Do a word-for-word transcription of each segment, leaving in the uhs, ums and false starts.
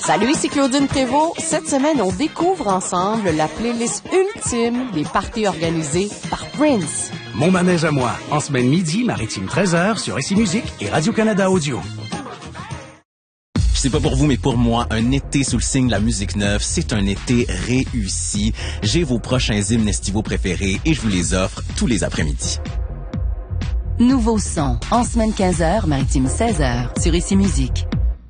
Salut, ici Claudine Prévost. Cette semaine, on découvre ensemble la playlist ultime des parties organisées par Prince. Mon manège à moi, en semaine midi, maritime treize heures sur Ici Musique et Radio-Canada Audio. Je sais pas pour vous, mais pour moi, un été sous le signe de la musique neuve, c'est un été réussi. J'ai vos prochains hymnes estivaux préférés et je vous les offre tous les après-midi. Nouveau son, en semaine quinze heures, maritime seize heures, sur Ici Musique.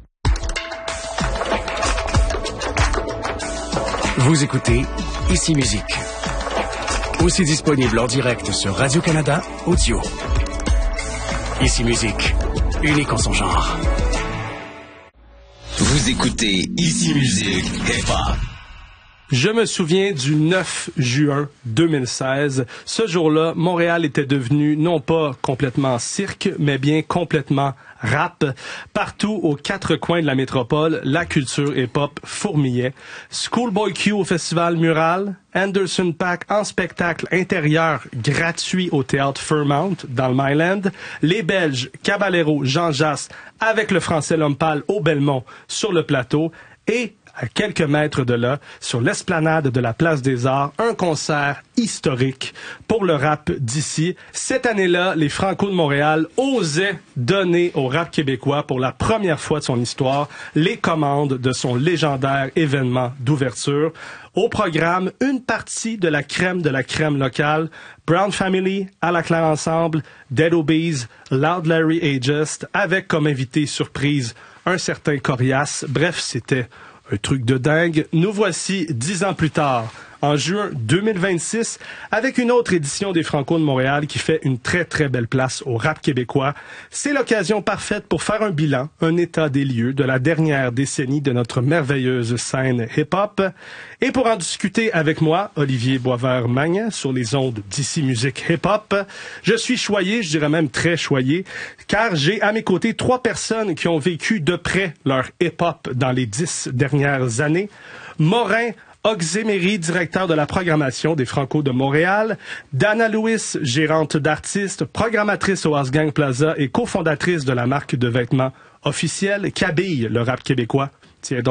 Vous écoutez Ici Musique. Aussi disponible en direct sur Radio-Canada Audio. Ici Musique, unique en son genre. Vous écoutez Ici Musique Hip-Hop. Je me souviens du neuf juin deux mille seize. Ce jour-là, Montréal était devenu non pas complètement cirque, mais bien complètement rap. Partout aux quatre coins de la métropole, la culture hip-hop fourmillait. Schoolboy Q au festival Mural, Anderson .Paak en spectacle intérieur gratuit au théâtre Fairmount dans le Myland, les Belges Caballero, Jean Jass avec le Français L'Homme Pâle au Belmont sur le plateau et à quelques mètres de là, sur l'esplanade de la Place des Arts, un concert historique pour le rap d'ici. Cette année-là, les Franco de Montréal osaient donner au rap québécois, pour la première fois de son histoire, les commandes de son légendaire événement d'ouverture. Au programme, une partie de la crème de la crème locale, Brown Family, À la Claire Ensemble, Dead Obies, Loud Larry Agist, avec comme invité surprise un certain Corias. Bref, c'était un truc de dingue. Nous voici dix ans plus tard, en juin deux mille vingt-six, avec une autre édition des Franco de Montréal qui fait une très très belle place au rap québécois. C'est l'occasion parfaite pour faire un bilan, un état des lieux de la dernière décennie de notre merveilleuse scène hip-hop. Et pour en discuter avec moi, Olivier Boisvert-Magnan, sur les ondes d'Ici Musique Hip-Hop, je suis choyé, je dirais même très choyé, car j'ai à mes côtés trois personnes qui ont vécu de près leur hip-hop dans les dix dernières années. Morin Oxemery, directeur de la programmation des Franco de Montréal, Dana Lewis, gérante d'artistes, programmatrice au House Gang Plaza et cofondatrice de la marque de vêtements officielle qui habille le rap québécois. Tiens donc.